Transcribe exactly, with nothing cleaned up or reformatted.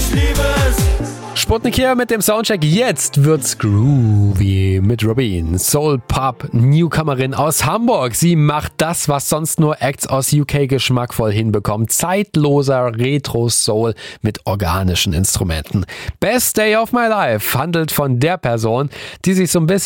ich liebe es. Sputnik hier mit dem Soundcheck. Jetzt wird's groovy mit Robin. Soul-Pop-Newcomerin aus Hamburg. Sie macht das, was sonst nur Acts aus U K geschmackvoll hinbekommen. Zeitloser Retro-Soul mit organischen Instrumenten. Best Day of My Life handelt von der Person, die sich so ein bisschen